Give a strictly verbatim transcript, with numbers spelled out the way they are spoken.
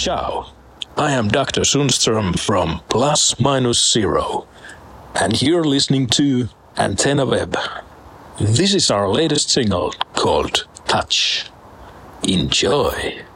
Ciao, I am Doctor Sundström from Plus Minus Zero, and you're listening to Antenna Web. This is our latest single called Touch. Enjoy.